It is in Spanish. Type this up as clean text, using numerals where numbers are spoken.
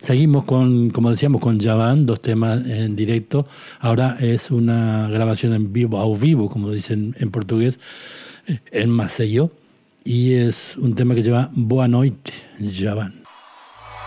Seguimos con, como decíamos, con Djavan, 2 temas en directo. Ahora es una grabación en vivo, ao vivo, como dicen en portugués, en Maceió. Y es un tema que lleva Boa Noite, Djavan.